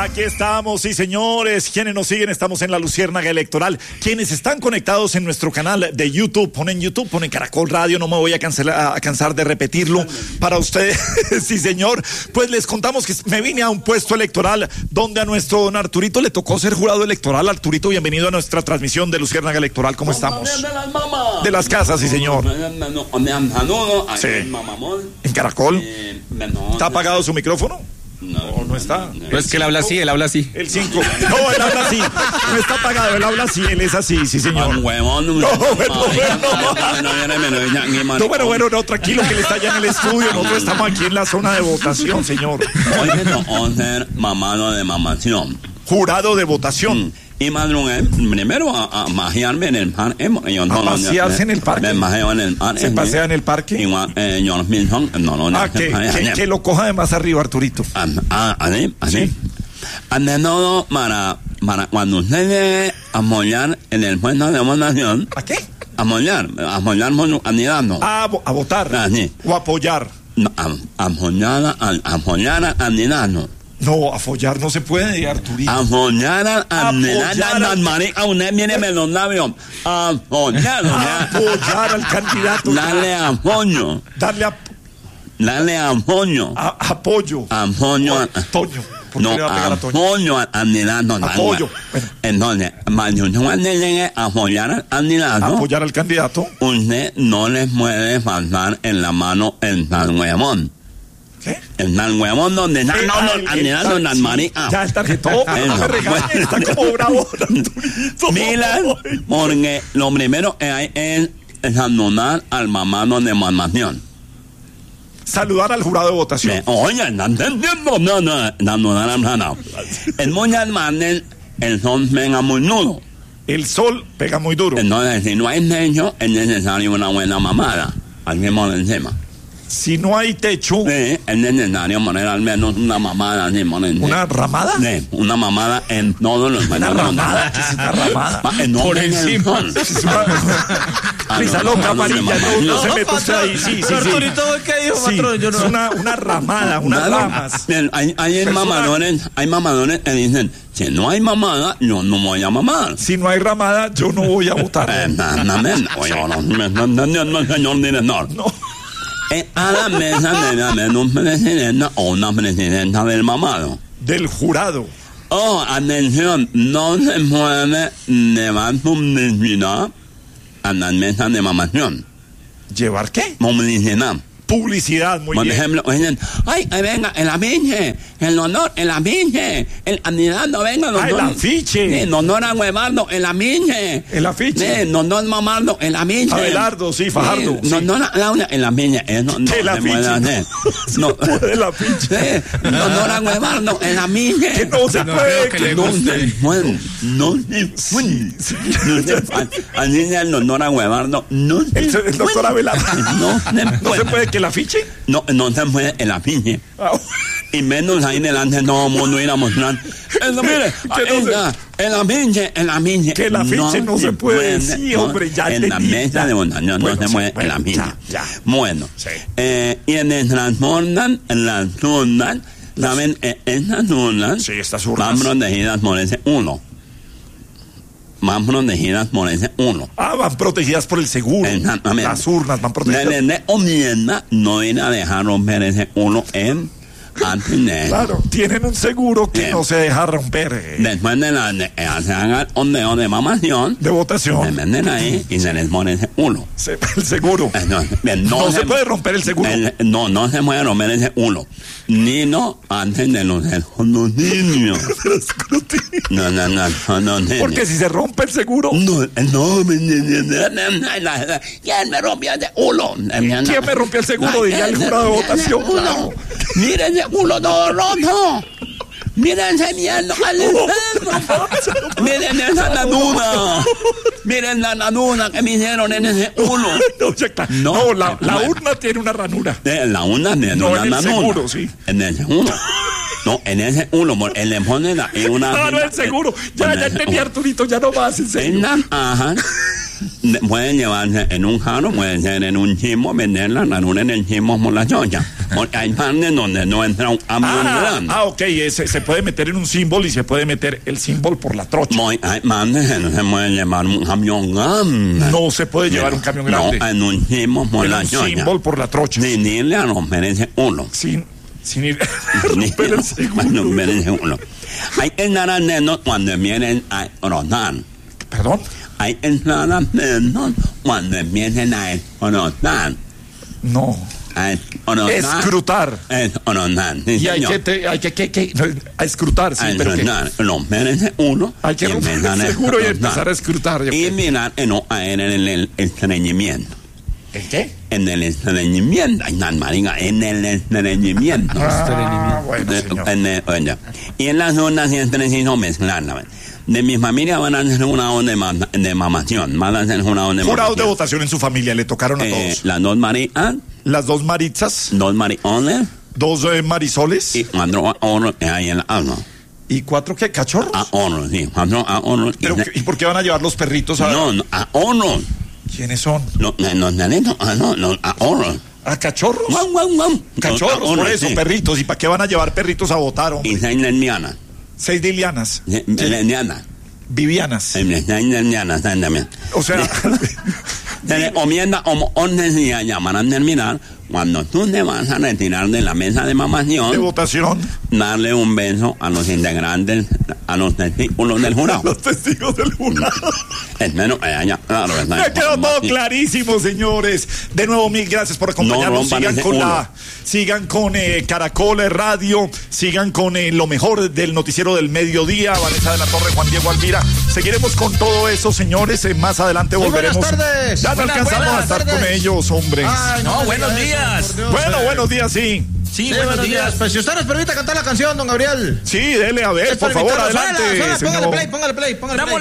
Aquí estamos, sí señores, quienes nos siguen, estamos en la Luciérnaga Electoral, quienes están conectados en nuestro canal de YouTube, ponen Caracol Radio, no me voy a cansar de repetirlo para ustedes, sí señor, pues les contamos que me vine a un puesto electoral donde a nuestro don Arturito le tocó ser jurado electoral. Arturito, bienvenido a nuestra transmisión de Luciérnaga Electoral, ¿cómo estamos? De las casas, sí señor. Sí. ¿En Caracol? ¿Está apagado su micrófono? No está. No, es que él habla así, El 5. No, él habla así. No está apagado, él habla así, él es así, sí señor. Bueno, tranquilo que él está allá en el estudio. Nosotros estamos aquí en la zona de votación, señor. Hoy me tocó ser mamado de mamación. Jurado de votación. Y madrugué primero a majearme en el parque. ¿Pasearse en el parque? Me majeo en el parque. ¿Se pasea en el parque? Igual, yo los mismos, que lo coja de más arriba, Arturito. Así. Sí. Ante todo, para cuando usted llegue a mollar en el puesto de votación. ¿A qué? A mollar candidando. A votar. Así. O apoyar. No, apoyar al candidato. No, a follar no se puede, Arturito. Apoyar al candidato. Marica, usted viene en los labios. Apoyar al candidato. Darle apoyo. Darle apoyo. Apoyo. Toño. No, apoyo al candidato. Apoyo. Entonces, cuando llegue a apoyar al candidato. Apoyar al candidato. Usted no le puede faltar en la mano el tal huevón. ¿Qué? El tal huevón donde está el candidato en las maricas. Ya el tarjetón. Está como bravo. Mira, porque lo primero que hay es saludar al mamado de mamación. Saludar al jurado de votación. Oye, no entendiendo nada. En muchas maneras, el sol pega muy duro. El sol pega muy duro. Entonces, si no hay techo, es necesario una buena mamada. Aquí por encima. Si no hay techo. Sí, es necesario poner al menos una mamada así por encima. ¿Una ramada? Sí, una mamada en todos los ¿Una ramada? ¿Qué es una ramada? Por encima. Risa loca amarilla, no se mete usted ahí. Sí. Arturito, ¿qué dijo, patrón? Yo no. Es una ramada, unas ramas. Hay mamadores que dicen, si no hay mamada, yo no voy a mamar. Si no hay ramada, yo no voy a votar. Oye, no me está entendiendo, señor director. No. A la mesa debe haber un presidente o una presidenta del mamado. Del jurado. Atención, no se puede llevar publicidad a las mesas de mamación. ¿Llevar qué? Publicidad, muy por bien. Por ejemplo, dicen, ay, venga, el afiche, el honor, el afiche, el candidato, venga, el honor. El afiche. El honor a Huevardo, el afiche. El afiche. El honor Mamardo, el afiche. Abelardo, sí, Fajardo. El honor a Laura, el afiche. Eso no el afiche. puede hacer. No se puede el afiche. El honor a Huevardo, el afiche. Que no se puede. Que no se puede. No se puede. Así es el honor a Huevardo. El doctor Abelardo. No se puede que el afiche. No se puede el afiche. Y menos ahí delante todo el mundo ir a mostrar. Mire, el afiche. Que el afiche no se puede. Sí, hombre, ya en la mesa de votación no se puede el afiche. Bueno, y en el transportan las urnas, ¿saben? Esas urnas van protegidas por ese uno. Van protegidas por ese uno. Van protegidas por el seguro. Exactamente. Las urnas van protegidas. La ley enmienda no ir a dejar romper ese uno antes de... Claro, tienen un seguro que no se deja romper. Después de se haga el ondeo de mamación. De votación. Se venden ahí y se les pone ese uno. El seguro. No se puede romper el seguro. No se puede romper ese uno. Ni no antes de los escrutinios. No. Porque si se rompe el seguro. ¿Quién me rompió ese uno? ¿Quién me rompió el seguro? Diría el jurado de votación. Miren ese culo todo roto. Miren ese mierda al enfermo. Miren esa nanuna. Miren la nanuna que me hicieron en ese culo. No, la urna tiene una ranura. La urna tiene una nanuna. Seguro, sí. En el seguro. No, en ese uno, él le pone una... No, el seguro. Ya entendí, Arturito, ya no más, en serio. Ajá. pueden llevarse en un jarro, puede ser en un chimo, venderla, la luna en el chimo por la chocha. Porque hay partes donde no entra un camión grande. Ok, se puede meter en un símbolo y se puede meter el símbolo por la trocha. Hay partes que no se puede llevar un camión grande. No se puede llevar un camión grande. No, en un chimo por la chocha. Un símbolo por la trocha. Sin irle a romper ese uno. Sin ir a romper el seguro. Hay que estar atentos cuando vienen a rodar. ¿Perdón? Hay que estar atentos cuando empiecen a rodar. No. Escrutar. Y hay que escrutar, sí, pero romper ese uno. Hay que romper el seguro y empezar a escrutar. Y mirar que no caer en el estreñimiento. ¿El qué? En el estreñimiento. Ay, marica, en el estreñimiento. Bueno, señor. Y en las zonas siempre necesito mezclarla. De mi familia van a hacer una onda de mamación. Van a hacer una onda de jurados de votación en su familia, le tocaron a todos. Las dos Marías. Las dos Maritzas. Dos Mariones. Dos Marisoles. Y 4 ahorros que hay en la alma. ¿Y 4 qué? ¿Cachorros? Ahorros, sí. 4 ahorros. ¿Y por qué van a llevar los perritos a...? No, ahorros. ¿Quiénes son? Los ahorros. ¿A cachorros? Cachorros, por eso, sí. Perritos. ¿Y para qué van a llevar perritos a votar, hombre? Y 6 lesbianas. 6 Dilianas. Lesbianas. Vivianas. Lesbianas también. O sea... Se recomienda como orden y llaman a terminar. Cuando tú te vas a retirar de la mesa de mamación, de votación, darle un beso a los integrantes, a los testículos del jurado. Los testigos del jurado. Espero que haya claro. Me quedó todo clarísimo, señores. De nuevo, mil gracias por acompañarnos. Sigan con Caracol Radio, sigan con lo mejor del noticiero del mediodía. Vanessa de la Torre, Juan Diego Alvira. Seguiremos con todo eso, señores. Más adelante volveremos. Buenas tardes. Ya no alcanzamos a estar con ellos, hombres. Ay, no, buenos días. Bueno, buenos días, sí. Sí, buenos días. Pues si usted nos permite cantar la canción, don Gabriel. Sí, dele a ver, por favor, adelante. Póngale play.